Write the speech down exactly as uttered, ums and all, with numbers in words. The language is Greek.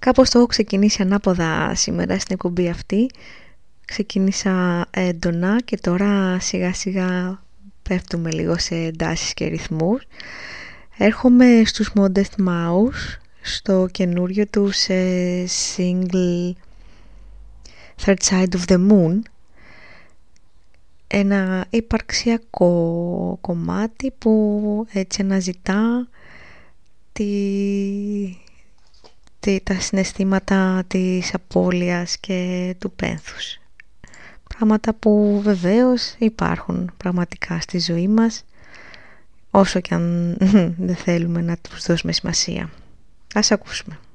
Κάπως το έχω ξεκινήσει ανάποδα σήμερα στην εκπομπή αυτή. Ξεκίνησα έντονα και τώρα σιγά σιγά πέφτουμε λίγο σε εντάσεις και ρυθμούς. Έρχομαι στους Modest Mouse, στο καινούριο τους ε, single Third Side of the Moon. Ένα υπαρξιακό κομμάτι που έτσι αναζητά τη... τη... τα συναισθήματα της απώλειας και του πένθους. Πράγματα που βεβαίως υπάρχουν πραγματικά στη ζωή μας, όσο και αν δεν θέλουμε να τους δώσουμε σημασία. Ας ακούσουμε.